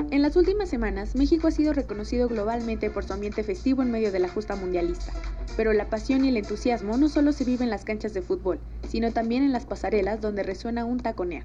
En las últimas semanas, México ha sido reconocido globalmente por su ambiente festivo en medio de la justa mundialista. Pero la pasión y el entusiasmo no solo se vive en las canchas de fútbol, sino también en las pasarelas donde resuena un taconear.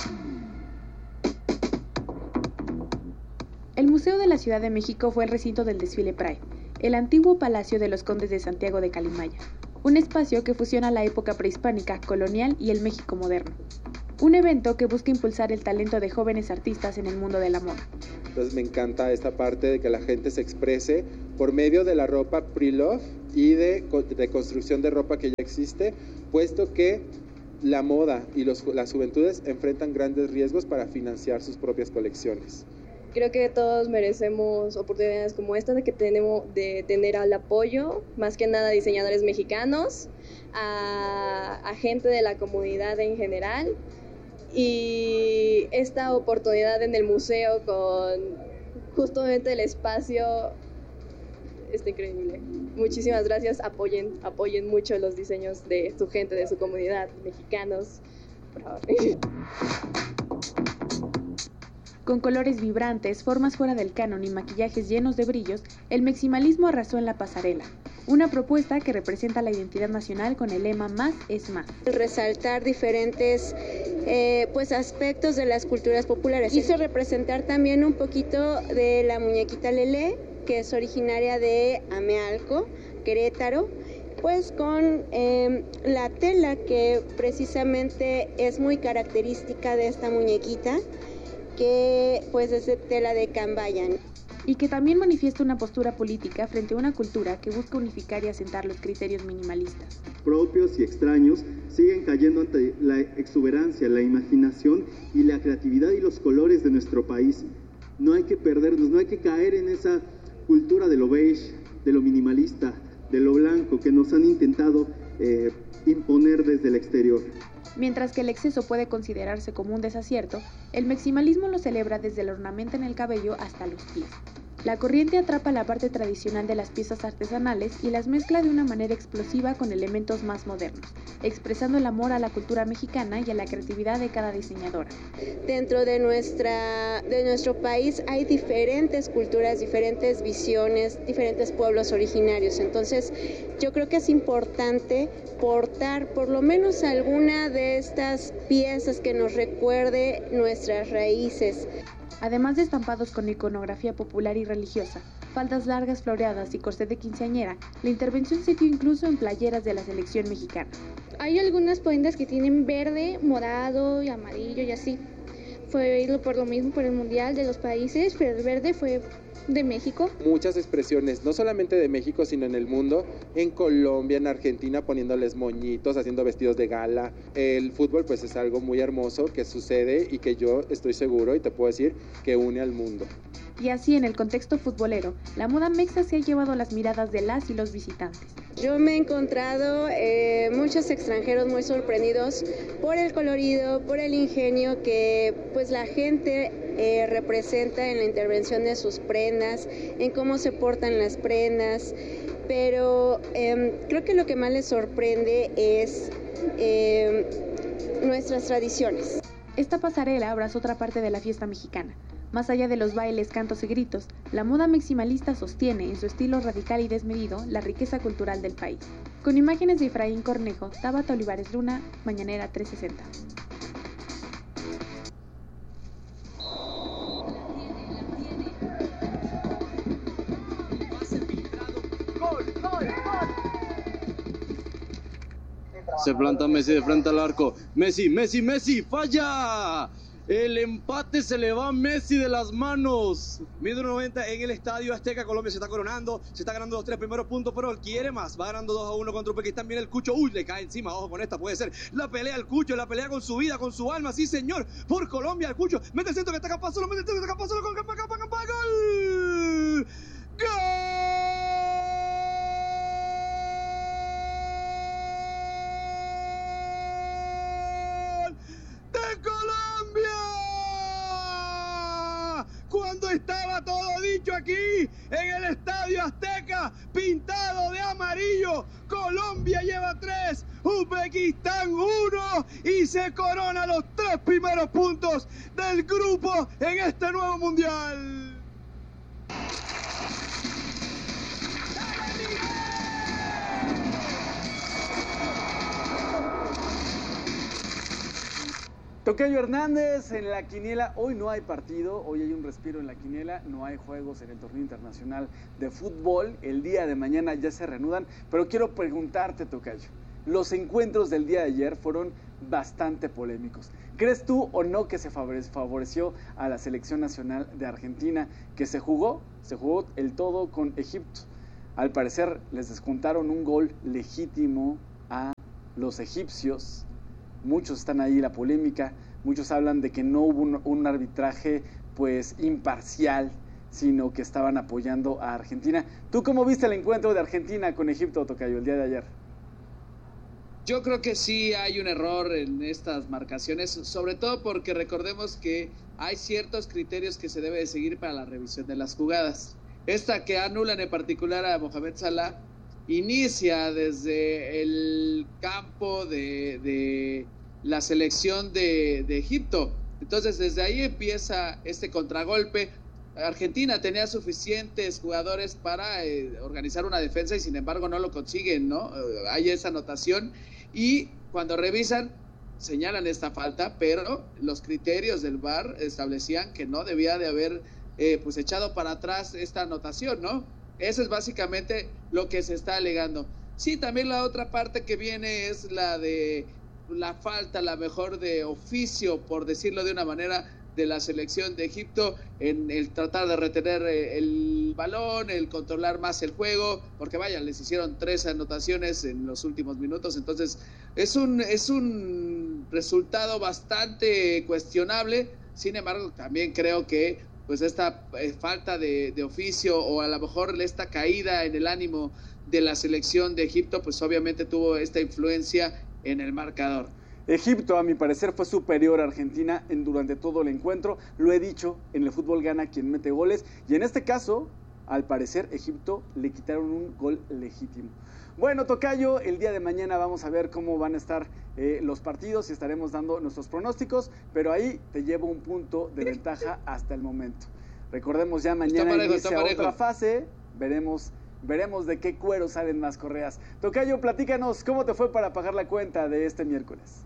El Museo de la Ciudad de México fue el recinto del desfile Pride, el antiguo palacio de los condes de Santiago de Calimaya, un espacio que fusiona la época prehispánica, colonial y el México moderno. Un evento que busca impulsar el talento de jóvenes artistas en el mundo de la moda. Entonces me encanta esta parte de que la gente se exprese por medio de la ropa pre-love y de construcción de ropa que ya existe, puesto que la moda y las juventudes enfrentan grandes riesgos para financiar sus propias colecciones. Creo que todos merecemos oportunidades como esta de tener al apoyo, más que nada diseñadores mexicanos, a gente de la comunidad en general, y esta oportunidad en el museo con justamente el espacio está increíble. Muchísimas gracias, apoyen mucho los diseños de su gente, de su comunidad, mexicanos, por favor. Con colores vibrantes, formas fuera del canon y maquillajes llenos de brillos, el maximalismo arrasó en la pasarela. Una propuesta que representa la identidad nacional con el lema Más es Más. Resaltar diferentes aspectos de las culturas populares. Quiso representar también un poquito de la muñequita Lelé, que es originaria de Amealco, Querétaro, pues con la tela que precisamente es muy característica de esta muñequita, que pues es de tela de Cambayan. Y que también manifiesta una postura política frente a una cultura que busca unificar y asentar los criterios minimalistas. Propios y extraños siguen cayendo ante la exuberancia, la imaginación y la creatividad y los colores de nuestro país. No hay que perdernos, no hay que caer en esa cultura de lo beige, de lo minimalista, de lo blanco que nos han intentado imponer desde el exterior. Mientras que el exceso puede considerarse como un desacierto, el maximalismo lo celebra desde el ornamento en el cabello hasta los pies. La corriente atrapa la parte tradicional de las piezas artesanales y las mezcla de una manera explosiva con elementos más modernos, expresando el amor a la cultura mexicana y a la creatividad de cada diseñadora. Dentro de nuestro país hay diferentes culturas, diferentes visiones, diferentes pueblos originarios. Entonces, yo creo que es importante portar por lo menos alguna de estas piezas que nos recuerde nuestras raíces. Además de estampados con iconografía popular y religiosa, faldas largas floreadas y corset de quinceañera, la intervención se dio incluso en playeras de la selección mexicana. Hay algunas prendas que tienen verde, morado y amarillo y así. Fue por lo mismo por el mundial de los países, pero el verde fue de México. Muchas expresiones, no solamente de México, sino en el mundo, en Colombia, en Argentina, poniéndoles moñitos, haciendo vestidos de gala. El fútbol pues es algo muy hermoso que sucede y que yo estoy seguro y te puedo decir que une al mundo. Y así, en el contexto futbolero, la moda mexa se ha llevado las miradas de las y los visitantes. Yo me he encontrado muchos extranjeros muy sorprendidos por el colorido, por el ingenio que pues la gente representa en la intervención de sus prendas, en cómo se portan las prendas, pero creo que lo que más les sorprende es nuestras tradiciones. Esta pasarela abraza otra parte de la fiesta mexicana. Más allá de los bailes, cantos y gritos, la moda maximalista sostiene, en su estilo radical y desmedido, la riqueza cultural del país. Con imágenes de Efraín Cornejo, Tabata Olivares Luna, Mañanera 360. Se planta Messi de frente al arco. Messi, falla. El empate se le va a Messi de las manos. Mide 1.90 en el Estadio Azteca. Colombia se está coronando. Se está ganando los 3 primeros puntos, pero quiere más. Va ganando 2-1 contra Uzbekistán. Viene el Cucho. Uy, le cae encima. Ojo con esta. Puede ser la pelea al Cucho. La pelea con su vida, con su alma. Sí, señor. Por Colombia, el Cucho. Mete el centro que está capaz solo. Mete el centro que está capaz solo. ¡Gol! Cuando estaba todo dicho aquí en el Estadio Azteca, pintado de amarillo, con Colombia lleva 3, Uzbekistán 1 y se corona los 3 primeros puntos del grupo en este nuevo mundial. Tocayo Hernández en la quiniela. Hoy no hay partido, hoy hay un respiro en la quiniela, no hay juegos en el torneo internacional de fútbol. El día de mañana ya se reanudan, pero quiero preguntarte, Tocayo, los encuentros del día de ayer fueron bastante polémicos. ¿Crees tú o no que se favoreció a la selección nacional de Argentina, que se jugó el todo con Egipto? Al parecer les descontaron un gol legítimo a los egipcios. Muchos están ahí la polémica, muchos hablan de que no hubo un arbitraje pues imparcial, sino que estaban apoyando a Argentina. ¿Tú cómo viste el encuentro de Argentina con Egipto, Tocayo, el día de ayer? Yo creo que sí hay un error en estas marcaciones, sobre todo porque recordemos que hay ciertos criterios que se debe de seguir para la revisión de las jugadas. Esta que anulan en particular a Mohamed Salah inicia desde el campo de la selección de Egipto. Entonces desde ahí empieza este contragolpe. Argentina tenía suficientes jugadores para organizar una defensa y sin embargo no lo consiguen, ¿no? Hay esa anotación y cuando revisan señalan esta falta, pero los criterios del VAR establecían que no debía de haber pues echado para atrás esta anotación, ¿no? Eso es básicamente lo que se está alegando. Sí, también la otra parte que viene es la de la falta, la mejor de oficio, por decirlo de una manera, de la selección de Egipto en el tratar de retener el balón, el controlar más el juego, porque vaya, les hicieron 3 anotaciones en los últimos minutos, entonces es un resultado bastante cuestionable. Sin embargo, también creo que pues esta falta de oficio o a lo mejor esta caída en el ánimo de la selección de Egipto, pues obviamente tuvo esta influencia en el marcador. Egipto, a mi parecer, fue superior a Argentina durante todo el encuentro. Lo he dicho, en el fútbol gana quien mete goles. Y en este caso, al parecer, Egipto le quitaron un gol legítimo. Bueno, Tocayo, el día de mañana vamos a ver cómo van a estar los partidos y estaremos dando nuestros pronósticos, pero ahí te llevo un punto de ventaja hasta el momento. Recordemos ya mañana inicia otra fase, veremos de qué cuero salen más correas. Tocayo, platícanos, ¿cómo te fue para pagar la cuenta de este miércoles?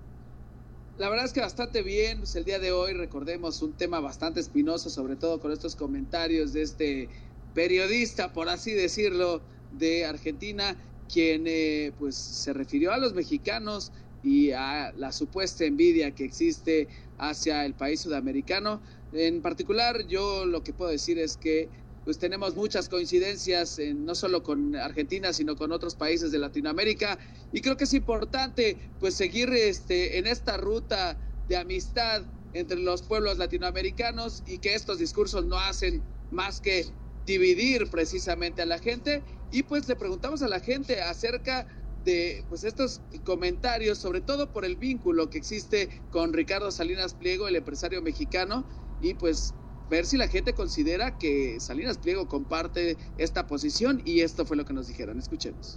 La verdad es que bastante bien, pues el día de hoy recordemos un tema bastante espinoso, sobre todo con estos comentarios de este periodista, por así decirlo, de Argentina, quien pues se refirió a los mexicanos y a la supuesta envidia que existe hacia el país sudamericano. En particular, yo lo que puedo decir es que pues tenemos muchas coincidencias no solo con Argentina, sino con otros países de Latinoamérica, y creo que es importante pues seguir en esta ruta de amistad entre los pueblos latinoamericanos y que estos discursos no hacen más que dividir precisamente a la gente. Y pues le preguntamos a la gente acerca de pues estos comentarios, sobre todo por el vínculo que existe con Ricardo Salinas Pliego, el empresario mexicano, y pues ver si la gente considera que Salinas Pliego comparte esta posición, y esto fue lo que nos dijeron. Escuchemos.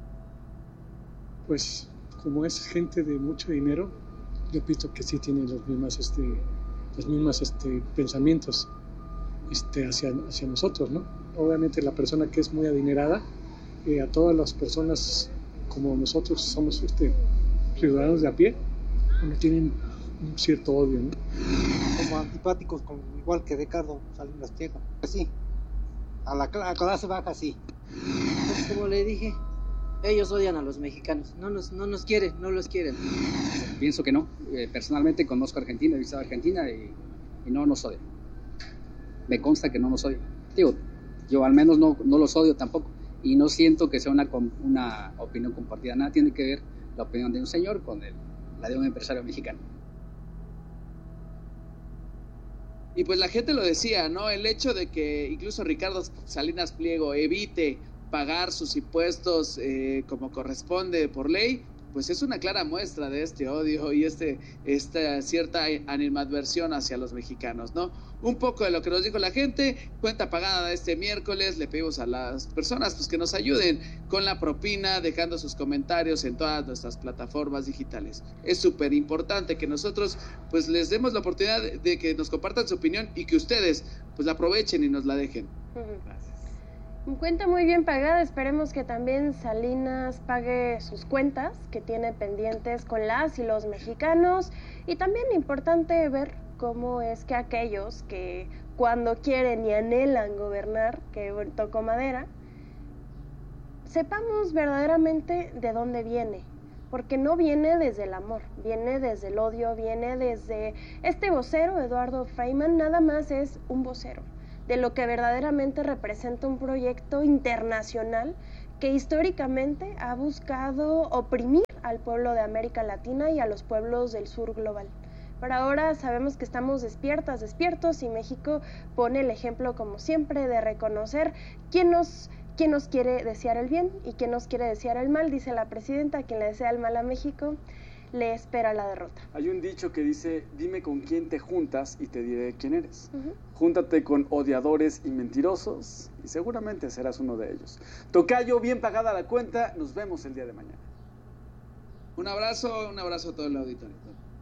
Pues como es gente de mucho dinero, yo pienso que sí tiene los mismos pensamientos hacia nosotros, ¿no? Obviamente la persona que es muy adinerada, a todas las personas como nosotros somos ciudadanos de a pie, bueno, tienen un cierto odio, ¿no? Como antipáticos, igual que Ricardo Salinas Pliego. Sí, a la clase baja sí. Pues como le dije, ellos odian a los mexicanos, no nos quieren, no los quieren. Pienso que no, personalmente conozco a Argentina, he visitado a Argentina y no nos odian. Me consta que no nos odian. Digo, yo al menos no los odio tampoco, y no siento que sea una opinión compartida. Nada tiene que ver la opinión de un señor con la de un empresario mexicano. Y pues la gente lo decía, ¿no? El hecho de que incluso Ricardo Salinas Pliego evite pagar sus impuestos como corresponde por ley, pues es una clara muestra de este odio y esta cierta animadversión hacia los mexicanos, ¿no? Un poco de lo que nos dijo la gente, cuenta pagada de este miércoles, le pedimos a las personas pues que nos ayuden con la propina, dejando sus comentarios en todas nuestras plataformas digitales. Es súper importante que nosotros pues les demos la oportunidad de que nos compartan su opinión y que ustedes pues la aprovechen y nos la dejen. Gracias. Cuenta muy bien pagada, esperemos que también Salinas pague sus cuentas que tiene pendientes con las y los mexicanos, y también importante ver cómo es que aquellos que cuando quieren y anhelan gobernar, que tocó madera, sepamos verdaderamente de dónde viene, porque no viene desde el amor, viene desde el odio, viene desde este vocero, Eduardo Feynman, nada más es un vocero de lo que verdaderamente representa un proyecto internacional que históricamente ha buscado oprimir al pueblo de América Latina y a los pueblos del sur global. Pero ahora sabemos que estamos despiertos, y México pone el ejemplo, como siempre, de reconocer quién nos quiere desear el bien y quién nos quiere desear el mal. Dice la presidenta, quien le desea el mal a México le espera la derrota. Hay un dicho que dice, dime con quién te juntas y te diré quién eres. Júntate con odiadores y mentirosos y seguramente serás uno de ellos. Tocayo, bien pagada la cuenta, nos vemos el día de mañana. Un abrazo a todo el auditorio.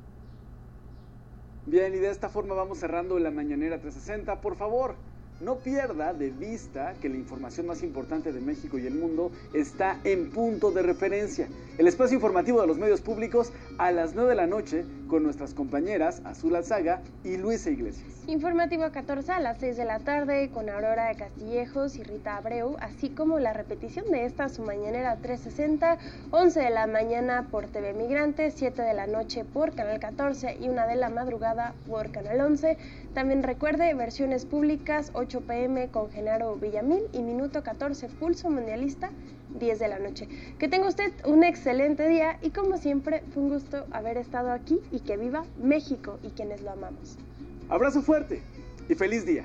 Bien, y de esta forma vamos cerrando la Mañanera 360. Por favor, no pierda de vista que la información más importante de México y el mundo está en Punto de Referencia, el espacio informativo de los medios públicos a las 9 de la noche con nuestras compañeras Azul Alzaga y Luisa Iglesias. Informativo 14 a las 6 de la tarde con Aurora de Castillejos y Rita Abreu, así como la repetición de esta su Mañanera 360, 11 de la mañana por TV Migrante, 7 de la noche por Canal 14 y 1 de la madrugada por Canal 11. También recuerde, versiones públicas 8 p.m. con Genaro Villamil y minuto 14 Pulso Mundialista 10 de la noche. Que tenga usted un excelente día y como siempre fue un gusto haber estado aquí y que viva México y quienes lo amamos. Abrazo fuerte y feliz día.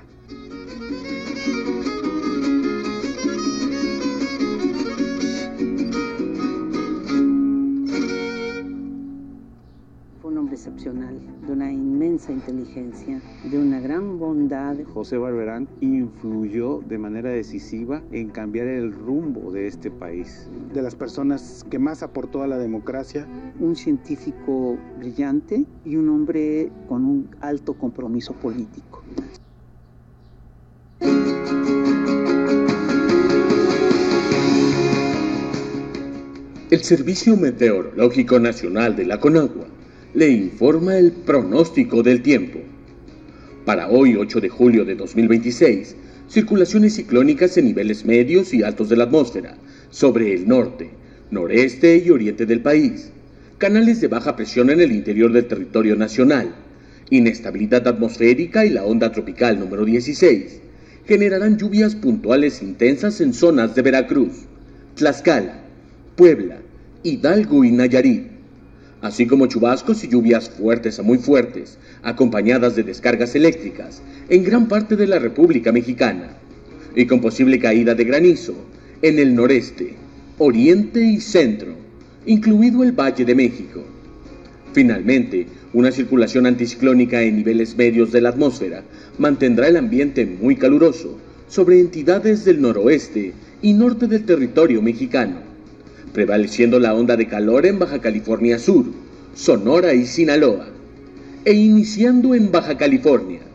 Fue un hombre excepcional, de una inmensa inteligencia, de una gran bondad. José Barberán influyó de manera decisiva en cambiar el rumbo de este país. De las personas que más aportó a la democracia. Un científico brillante y un hombre con un alto compromiso político. El Servicio Meteorológico Nacional de la Conagua le informa el pronóstico del tiempo. Para hoy, 8 de julio de 2026, circulaciones ciclónicas en niveles medios y altos de la atmósfera, sobre el norte, noreste y oriente del país, canales de baja presión en el interior del territorio nacional, inestabilidad atmosférica y la onda tropical número 16, generarán lluvias puntuales intensas en zonas de Veracruz, Tlaxcala, Puebla, Hidalgo y Nayarit, así como chubascos y lluvias fuertes a muy fuertes, acompañadas de descargas eléctricas en gran parte de la República Mexicana, y con posible caída de granizo en el noreste, oriente y centro, incluido el Valle de México. Finalmente, una circulación anticiclónica en niveles medios de la atmósfera mantendrá el ambiente muy caluroso sobre entidades del noroeste y norte del territorio mexicano, prevaleciendo la onda de calor en Baja California Sur, Sonora y Sinaloa, e iniciando en Baja California,